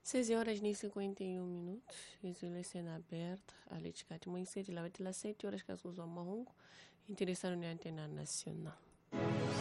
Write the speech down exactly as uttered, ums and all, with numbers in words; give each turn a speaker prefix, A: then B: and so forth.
A: seize horas nem cinquenta e um minutos. Isso é cena aberta. A Leticate Moisés, lá vai ter lá sete horas que as coisas marrom. Interessado na antena nacional.